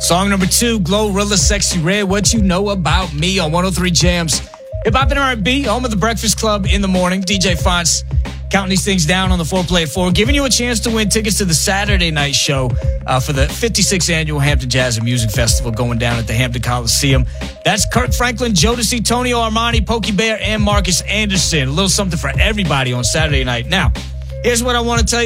Song number 2, Glorilla Sexy Red, What You Know About Me on 103 Jams. Hip Hop and R&B, home of the Breakfast Club in the morning. DJ Fonts counting these things down on the 4Play at 4, giving you a chance to win tickets to the Saturday night show for the 56th Annual Hampton Jazz and Music Festival going down at the Hampton Coliseum. That's Kirk Franklin, Jodeci, Tonio Armani, Pokey Bear, and Marcus Anderson. A little something for everybody on Saturday night. Now, here's what I want to tell you.